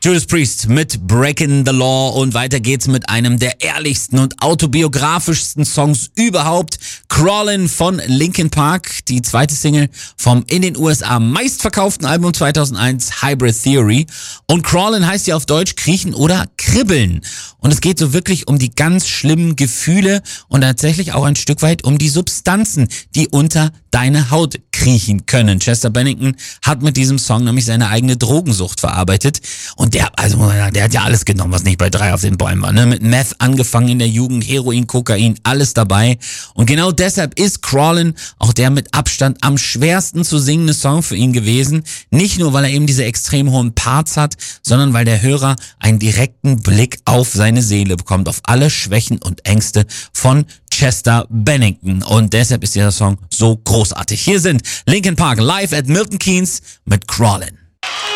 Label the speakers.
Speaker 1: Judas Priest mit Breaking the Law und weiter geht's mit einem der ehrlichsten und autobiografischsten Songs überhaupt. Crawlin' von Linkin Park, die zweite Single vom in den USA meistverkauften Album 2001, Hybrid Theory. Und Crawlin' heißt ja auf Deutsch kriechen oder kribbeln. Und es geht so wirklich um die ganz schlimmen Gefühle und tatsächlich auch ein Stück weit um die Substanzen, die unter deine Haut kriechen können. Chester Bennington hat mit diesem Song nämlich seine eigene Drogensucht verarbeitet. Und der hat ja alles genommen, was nicht bei 3 auf den Bäumen war. Ne? Mit Meth angefangen in der Jugend, Heroin, Kokain, alles dabei. Und genau deshalb ist Crawlin' auch der mit Abstand am schwersten zu singende Song für ihn gewesen. Nicht nur, weil er eben diese extrem hohen Parts hat, sondern weil der Hörer einen direkten Blick auf seine Seele bekommt, auf alle Schwächen und Ängste von Chester Bennington. Und deshalb ist dieser Song so großartig. Hier sind Linkin Park live at Milton Keynes mit Crawlin'.